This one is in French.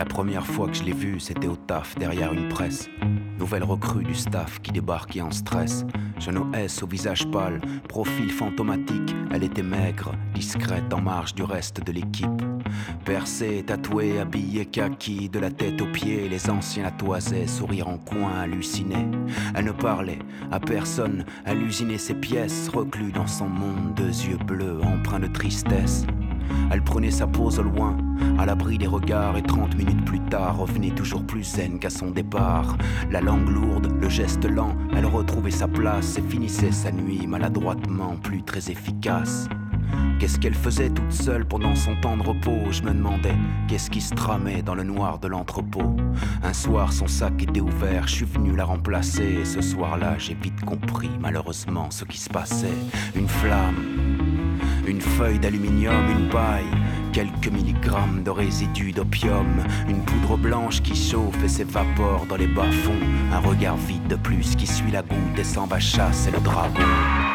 La première fois que je l'ai vue, c'était au taf, derrière une presse. Nouvelle recrue du staff qui débarquait en stress. Jeune OS au visage pâle, profil fantomatique. Elle était maigre, discrète en marge du reste de l'équipe. Percée, tatouée, habillée kaki, de la tête aux pieds, les anciens la toisaient, sourire en coin, halluciné. Elle ne parlait à personne, elle usinait ses pièces, reclus dans son monde, deux yeux bleus, empreints de tristesse. Elle prenait sa pause au loin, à l'abri des regards, et 30 minutes plus tard revenait toujours plus zen qu'à son départ. La langue lourde, le geste lent, elle retrouvait sa place et finissait sa nuit maladroitement, plus très efficace. Qu'est-ce qu'elle faisait toute seule pendant son temps de repos? Je me demandais, qu'est-ce qui se tramait dans le noir de l'entrepôt? Un soir, son sac était ouvert, je suis venu la remplacer. Et ce soir-là, j'ai vite compris, malheureusement, ce qui se passait. Une flamme, une feuille d'aluminium, une paille, quelques milligrammes de résidus d'opium, une poudre blanche qui chauffe et s'évapore dans les bas-fonds, un regard vide de plus qui suit la goutte et s'en va chasser le dragon.